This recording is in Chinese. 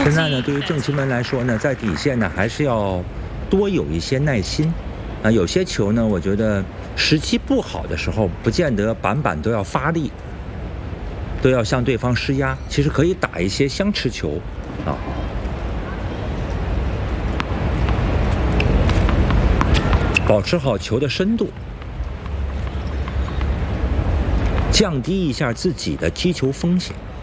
现在呢，对于郑钦文来说呢，在底线呢还是要多有一些耐心。有些球呢，我觉得时机不好的时候，不见得板板都要发力，都要向对方施压。其实可以打一些相持球啊。保持好球的深度，降低一下自己的击球风险。